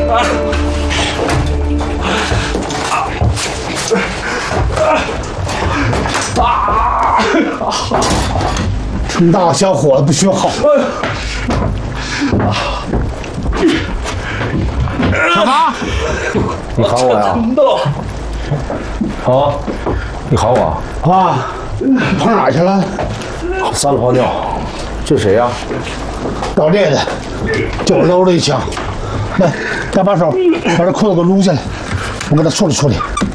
这大小伙子不学好。 小航， 你喊我呀？啊，你喊我啊？跑哪去了？ 撒了泡尿。这谁呀？ 盗猎的，就我搂了一枪。来，搭把手，把这裤子给我撸下来，我给他处理处理。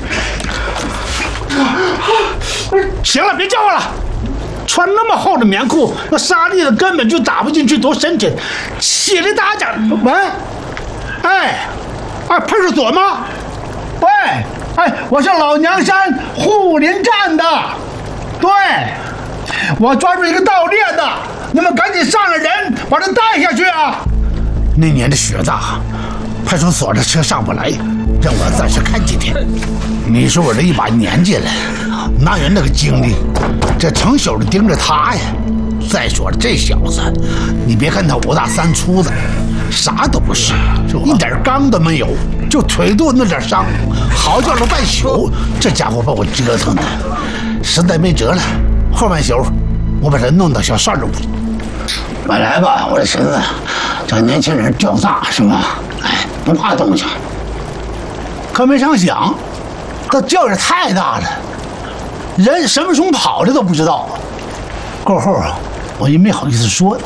行了，别叫我了。穿那么厚的棉裤，那沙粒子根本就打不进去，多深沉！血里打架。喂，哎，派出所吗？喂，我是老娘山护林站的。对，我抓住一个盗猎的，你们赶紧上来人，把他带下去啊！那年的雪大，派出所的车上不来，让我暂时看几天。你说我这一把年纪了，哪有那个精力？这成宿的盯着他呀！再说了，这小子，你别看他5大3粗的，啥都不是，一点刚都没有，就腿肚那点伤，嚎叫了半宿。这家伙把我折腾的，实在没辙了。后半宿，我把他弄到小扇子屋里。来吧，我的侄子，这年轻人较大是吧？哎，不怕东西。可没成想，他叫也太大了。人什么时候跑的都不知道。过后啊，我也没好意思说。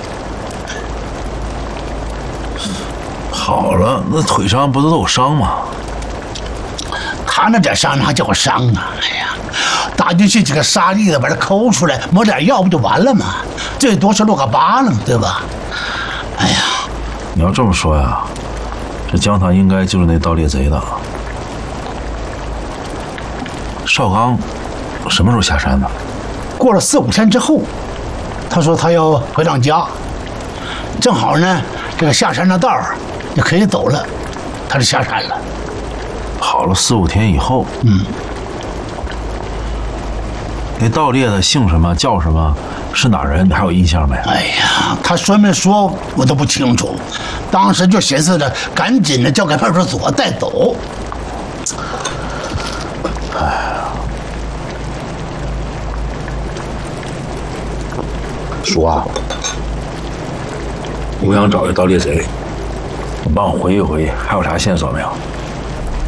好了，那腿上不都有伤吗？ 他那点伤哪叫伤啊！哎呀，打进去几个沙粒子，把它抠出来，抹点药不就完了吗？最多是落个疤了，对吧？哎呀， 你要这么说呀，这江棠应该就是那盗猎贼的。邵刚什么时候下山的？ 过了4、5天之后，他说他要回趟家，正好呢，这个下山的道儿也可以走了，他就下山了。 好了4、5天以后，那盗猎的姓什么叫什么，是哪人？你还有印象没？ 哎呀，他说没说我都不清楚，当时就寻思着赶紧的交给派出所带走。 叔啊，我想找一盗猎贼，你帮我回忆回忆，还有啥线索没有？